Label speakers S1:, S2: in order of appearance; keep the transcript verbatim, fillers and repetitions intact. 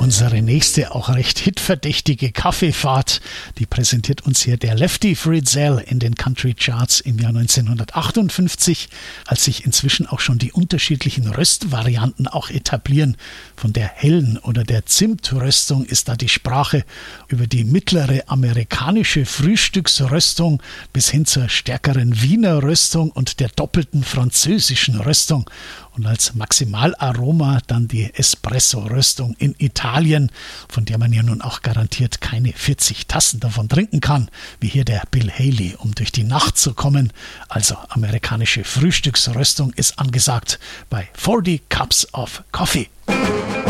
S1: Unsere nächste, auch recht hitverdächtige Kaffeefahrt, die präsentiert uns hier der Lefty Fritzell in den Country Charts im Jahr neunzehnhundertachtundfünfzig, als sich inzwischen auch schon die unterschiedlichen Röstvarianten auch etablieren. Von der hellen oder der Zimtröstung ist da die Sprache, über die mittlere amerikanische Frühstücksröstung bis hin zur stärkeren Wiener Röstung und der doppelten französischen Röstung. Und als Maximalaroma dann die Espresso-Röstung in Italien, von der man ja nun auch garantiert keine vierzig Tassen davon trinken kann, wie hier der Bill Haley, um durch die Nacht zu kommen. Also amerikanische Frühstücksröstung ist angesagt bei forty Cups of Coffee.